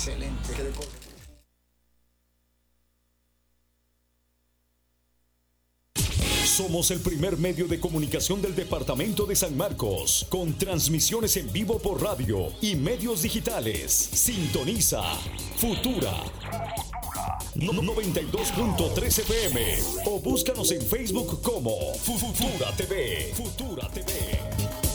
Excelente. Somos el primer medio de comunicación del departamento de San Marcos, con transmisiones en vivo por radio y medios digitales. Sintoniza Futura 92.3 FM o búscanos en Facebook como Futura TV. Futura TV.